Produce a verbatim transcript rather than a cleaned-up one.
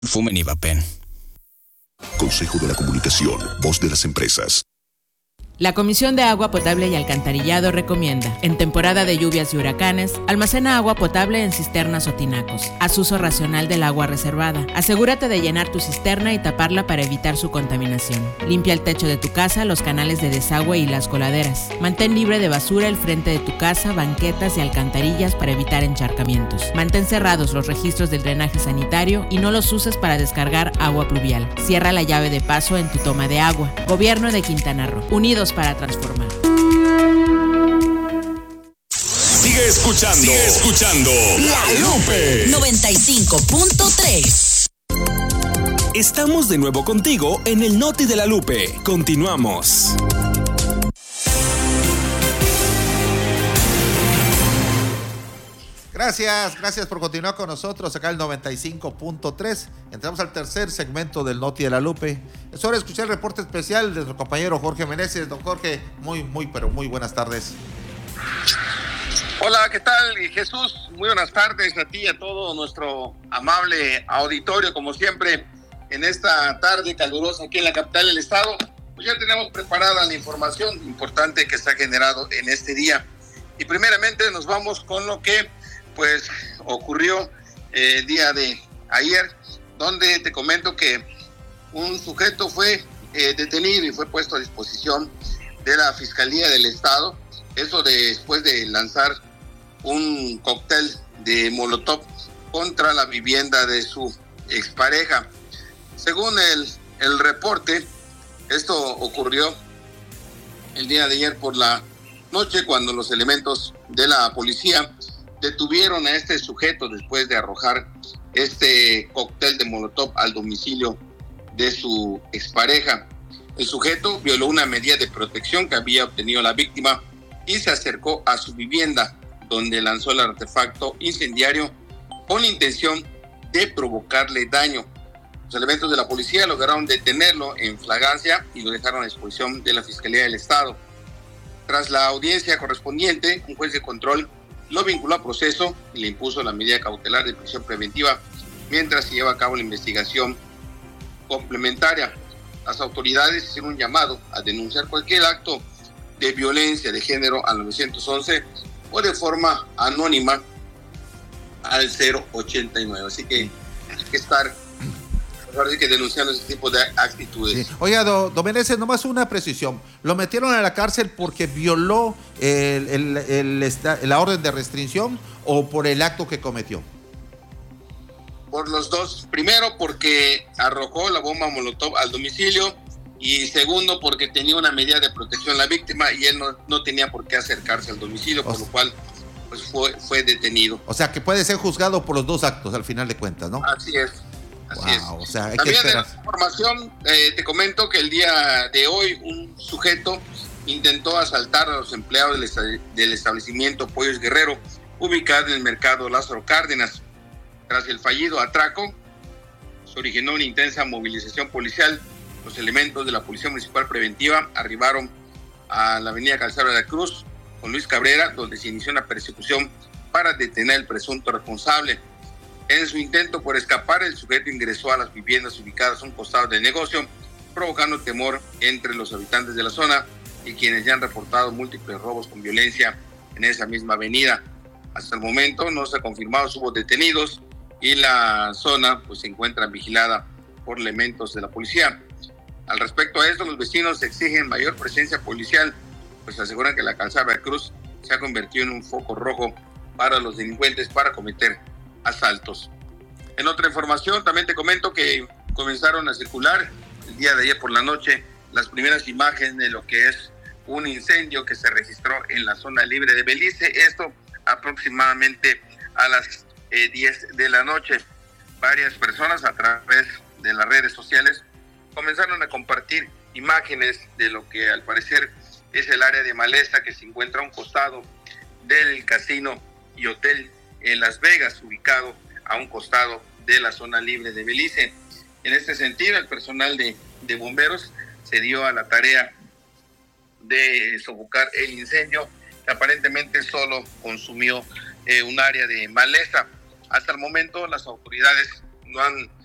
Fumen y vapen. Consejo de la Comunicación, voz de las empresas. La Comisión de Agua Potable y Alcantarillado recomienda, en temporada de lluvias y huracanes, almacena agua potable en cisternas o tinacos. Haz uso racional del agua reservada. Asegúrate de llenar tu cisterna y taparla para evitar su contaminación. Limpia el techo de tu casa, los canales de desagüe y las coladeras. Mantén libre de basura el frente de tu casa, banquetas y alcantarillas para evitar encharcamientos. Mantén cerrados los registros del drenaje sanitario y no los uses para descargar agua pluvial. Cierra la llave de paso en tu toma de agua. Gobierno de Quintana Roo. Unidos para transformar. Sigue escuchando, sigue escuchando La Lupe noventa y cinco punto tres. Estamos de nuevo contigo en el Noti de la Lupe. Continuamos. Gracias, gracias por continuar con nosotros acá el noventa y cinco punto tres. Entramos al tercer segmento del Noti de la Lupe. Es hora de escuchar el reporte especial de nuestro compañero Jorge Meneses. Don Jorge, muy, muy, pero muy buenas tardes. Hola, ¿qué tal, Jesús? Muy buenas tardes a ti y a todo nuestro amable auditorio, como siempre, en esta tarde calurosa aquí en la capital del estado. Pues ya tenemos preparada la información importante que se ha generado en este día. Y primeramente nos vamos con lo que pues ocurrió eh, el día de ayer, donde te comento que un sujeto fue eh, detenido y fue puesto a disposición de la Fiscalía del Estado, eso de, después de lanzar un cóctel de molotov contra la vivienda de su expareja. Según el, el reporte, esto ocurrió el día de ayer por la noche, cuando los elementos de la policía detuvieron a este sujeto después de arrojar este cóctel de molotov al domicilio de su expareja. El sujeto violó una medida de protección que había obtenido la víctima y se acercó a su vivienda, donde lanzó el artefacto incendiario con la intención de provocarle daño. Los elementos de la policía lograron detenerlo en flagrancia y lo dejaron a disposición de la Fiscalía del Estado. Tras la audiencia correspondiente, un juez de control lo vinculó a proceso y le impuso la medida cautelar de prisión preventiva mientras se lleva a cabo la investigación complementaria. Las autoridades hicieron un llamado a denunciar cualquier acto de violencia de género al nueve once o de forma anónima al cero ochenta y nueve. Así que hay que estar Así que denunciando ese tipo de actitudes. Sí. Oiga, don do Meneses, nomás una precisión. ¿Lo metieron a la cárcel porque violó el, el, el, el, la orden de restricción o por el acto que cometió? Por los dos. Primero, porque arrojó la bomba molotov al domicilio, y segundo, porque tenía una medida de protección la víctima y él no, no tenía por qué acercarse al domicilio, por o sea, lo cual pues fue, fue detenido. O sea, que puede ser juzgado por los dos actos al final de cuentas, ¿no? Así es. Así wow, es. O sea, hay También que de la información, eh, te comento que el día de hoy un sujeto intentó asaltar a los empleados del, est- del establecimiento Pollos Guerrero, ubicado en el mercado Lázaro Cárdenas. Tras el fallido atraco, se originó una intensa movilización policial. Los elementos de la Policía Municipal Preventiva arribaron a la avenida Calzada de la Cruz con Luis Cabrera, donde se inició una persecución para detener al presunto responsable. En su intento por escapar, el sujeto ingresó a las viviendas ubicadas a un costado del negocio, provocando temor entre los habitantes de la zona y quienes ya han reportado múltiples robos con violencia en esa misma avenida. Hasta el momento no se ha confirmado si hubo detenidos y la zona pues se encuentra vigilada por elementos de la policía. Al respecto a esto, los vecinos exigen mayor presencia policial, pues aseguran que la Calzada de Cruz se ha convertido en un foco rojo para los delincuentes para cometer asaltos. En otra información, también te comento que comenzaron a circular el día de ayer por la noche las primeras imágenes de lo que es un incendio que se registró en la zona libre de Belice, esto aproximadamente a las eh, diez de la noche. Varias personas a través de las redes sociales comenzaron a compartir imágenes de lo que al parecer es el área de maleza que se encuentra a un costado del casino y hotel en Las Vegas, ubicado a un costado de la zona libre de Belice. En este sentido, el personal de, de bomberos se dio a la tarea de sofocar el incendio, que aparentemente solo consumió eh, un área de maleza. Hasta el momento, las autoridades no han